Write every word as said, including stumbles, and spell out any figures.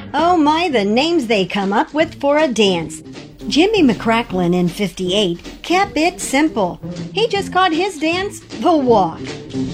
Oh my, the names they come up with for a dance. Jimmy McCracklin in fifty-eight kept it simple. He just called his dance the walk.